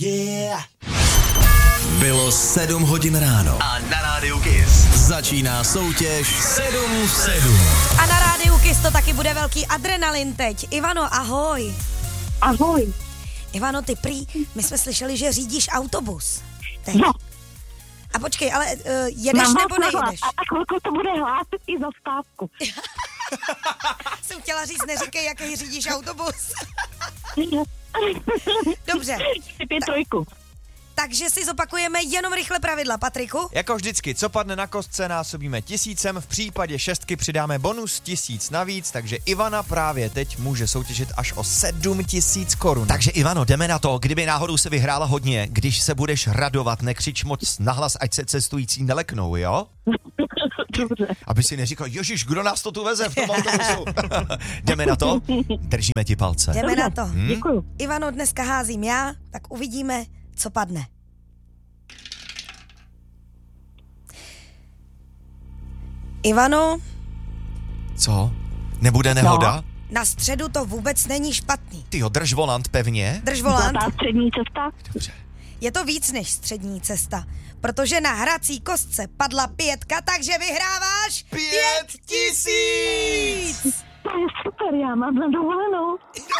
Yeah. Bylo 7 hodin ráno a na Rádiu Kiss začíná soutěž 7 v 7. A na Rádiu Kiss to taky bude velký adrenalin teď. Ivano, ahoj. Ahoj. Ivano, ty prý, my jsme slyšeli, že řídíš autobus. Teď. No. A počkej, ale jedeš nebo nejedeš? A chvilku to bude hlásit i zastávku. Jsem chtěla říct, neříkej, jaký řídíš autobus. Dobře. 5-3. Takže si zopakujeme jenom rychle pravidla, Patriku. Jako vždycky, co padne na kostce, násobíme 1000, v případě 6 přidáme bonus 1000 navíc, takže Ivana právě teď může soutěžit až o 7000 korun. Takže Ivano, jdeme na to, kdyby náhodou se vyhrála hodně, když se budeš radovat, nekřič moc nahlas, ať se cestující neleknou, jo? Dobře. Aby si neříkal, ježiš, kdo nás to tu veze v tom autobusu? Jdeme na to? Držíme ti palce. Jdeme na to. Děkuju. Ivano, dneska házím já, tak uvidíme, co padne. Ivano, Co? Nebude nehoda? No. na středu to vůbec není špatný. Tyjo, drž volant pevně. Drž volant. Zlatá střední cesta. Dobře. Je to víc než střední cesta, protože na hrací kostce padla 5, takže vyhráváš 5000! To je super, já mám na dovolenou.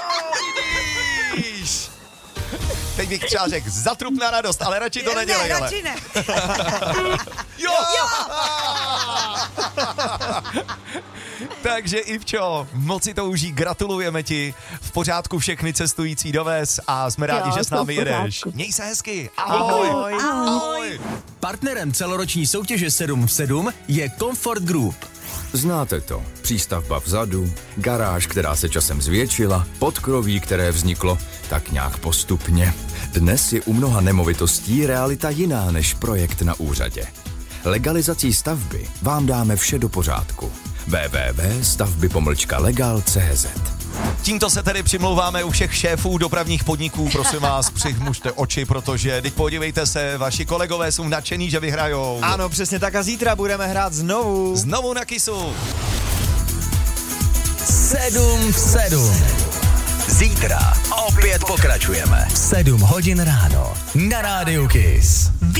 Vidíš? Teď bych třeba řekl, zatrup na radost, ale radši to nedělej, Ne, ale. radši ne. Jo! Takže Ivčo, moc si to užij, gratulujeme ti. V pořádku všechny cestující dovez a jsme rádi, Jo, že s to námi v jedeš. pořádku. Měj se hezky. Ahoj. Ahoj. Ahoj. Partnerem celoroční soutěže 7 v 7 je Comfort Group. Znáte to. Přístavba vzadu, garáž, která se časem zvětšila, podkroví, které vzniklo tak nějak postupně. Dnes je u mnoha nemovitostí realita jiná než projekt na úřadě. Legalizací stavby vám dáme vše do pořádku. www.stavby-legal.cz. Tímto se tedy přimlouváme u všech šéfů dopravních podniků. Prosím vás, přihmužte oči, protože teď podívejte se, vaši kolegové jsou nadšený, že vyhrajou. Ano, přesně tak a zítra budeme hrát znovu. Znovu na Kissu. 7 v 7. Zítra opět pokračujeme. 7 hodin ráno na Rádiu Kiss.